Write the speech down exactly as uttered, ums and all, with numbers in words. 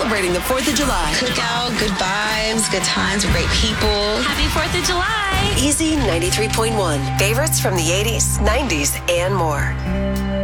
celebrating the fourth of July. Cookout, good vibes, good times, great people. Happy fourth of July. Easy ninety-three point one. Favorites from the eighties, nineties, and more.